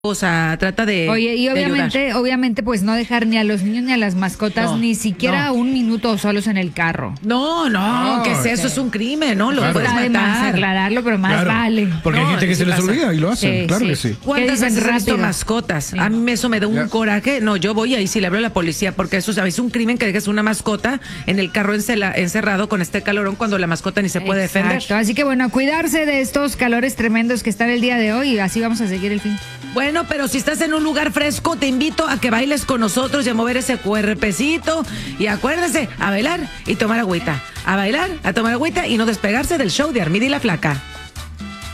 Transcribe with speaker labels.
Speaker 1: O sea, trata de.
Speaker 2: Oye, y
Speaker 1: de
Speaker 2: obviamente, pues no dejar ni a los niños ni a las mascotas ni siquiera un minuto solos en el carro.
Speaker 1: No, ¿qué es eso? Es un crimen, ¿no? Lo puedes
Speaker 2: Está de más
Speaker 1: matar.
Speaker 2: aclararlo, pero más vale.
Speaker 3: Porque hay gente que se les olvida y lo hacen, claro que sí.
Speaker 1: ¿Cuántas
Speaker 2: dicen
Speaker 1: veces he visto
Speaker 2: rápido?
Speaker 1: mascotas?
Speaker 2: Sí.
Speaker 1: A mí eso me da un coraje. No, yo voy ahí sí le hablo a la policía porque eso, ¿sabes? Es un crimen que dejes una mascota en el carro encerrado con este calorón cuando la mascota ni se puede defender.
Speaker 2: Exacto. Así que bueno, a cuidarse de estos calores tremendos que están el día de hoy y así vamos a seguir el fin.
Speaker 1: Bueno, pero si estás en un lugar fresco, te invito a que bailes con nosotros y a mover ese cuerpecito. Y acuérdese, a bailar y tomar agüita. A bailar, a tomar agüita y no despegarse del show de Armida y la Flaca.